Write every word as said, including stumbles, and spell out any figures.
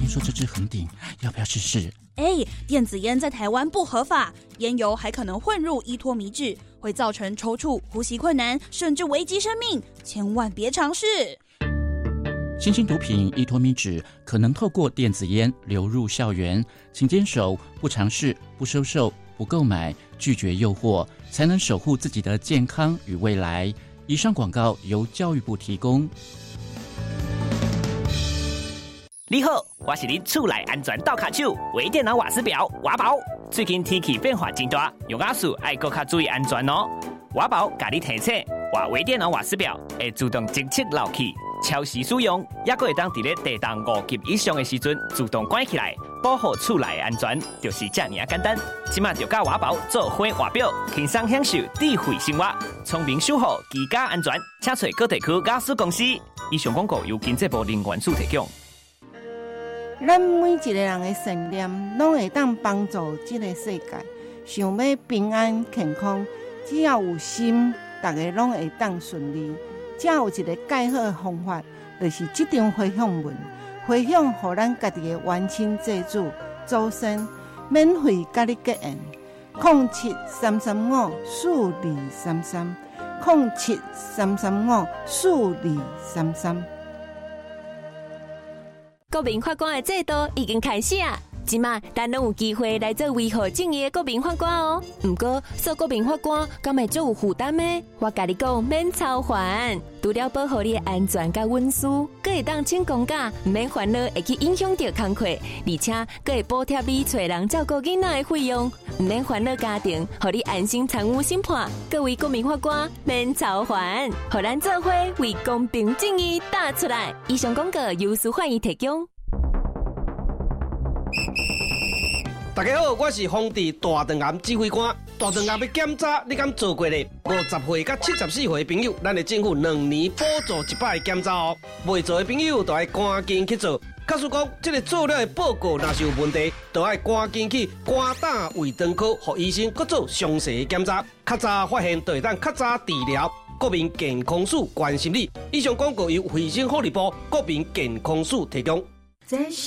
听说这支恒鼎，要不要试试？ 哎，电子烟在台湾不合法，烟油还可能混入依托米酯，会造成抽搐、呼吸困难，甚至危及生命，千万别尝试。 新兴毒品依托米酯可能透过电子烟流入校园，请坚守不尝试、不收受、不购买，拒绝诱惑，才能守护自己的健康与未来。以上广告由教育部提供。 你好，我是你厝内安全倒脚手微电脑瓦斯表瓦宝。最近天气变化真大，用瓦斯爱搁较注意安全哦。瓦宝甲你提醒，换微电脑瓦斯表会自动侦测漏气，超时使用，也搁会当伫咧地动五级以上的时阵自动关起来，保护厝内安全，就是这么简单。即马就甲瓦宝做伙瓦表，轻松享受智慧生活，聪明守护居家安全。请找各地区瓦斯公司。以上广告由经济部能源署提供。 咱每一个人的善念，拢会当帮助这个世界。想要平安健康，只要有心，大家拢会当顺利。只有一个介好的方法，就是这张回向文，回向予咱家己的冤亲债主、祖先，免费甲你结缘。零七三三五四二三三，零七三三五四二三三。 国民法官的制度已经开始啊！即马咱拢有机会来做维护正义的国民法官哦。不过做国民法官敢会做有负担呢？我甲你讲，免操烦，除了保护你的安全甲隐私，佫会当请公假，唔免烦恼会去影响到工课，而且佫会补贴你找人照顾囡仔的费用，唔免烦恼家庭，互你安心参与审判。各位国民法官免操烦，互咱做伙为公平正义打出来。以上广告由司法院提供。 大家好，我是丰地大肠癌指挥官。大肠癌要检查，你敢做过咧？五十岁到七十四岁的朋友，咱的政府两年补助一摆检查哦。未做的朋友，就要赶紧去做。假使讲这个做了的报告若是有问题，就要赶紧去肝胆胃肠科，让医生去做详细的检查。较早发现，就会当较早治疗。国民健康署关心你。以上广告由卫生福利部国民健康署提供。 这是